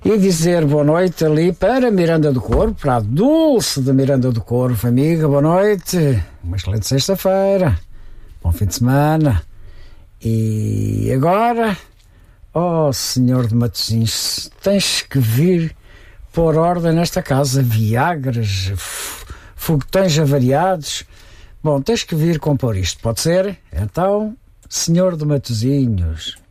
e dizer boa noite ali para Miranda do Corvo, para a Dulce de Miranda do Corvo. Amiga, boa noite, uma excelente sexta-feira, bom fim de semana. E agora, senhor de Matosinhos, tens que vir pôr ordem nesta casa. Viagras, foguetões avariados. Bom, tens que vir compor isto, pode ser? Então, senhor de Matosinhos,